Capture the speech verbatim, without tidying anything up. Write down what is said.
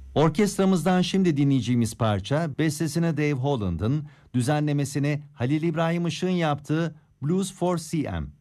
Orkestramızdan şimdi dinleyeceğimiz parça, bestesine Dave Holland'ın, düzenlemesini Halil İbrahim Işık'ın yaptığı Blues for C M.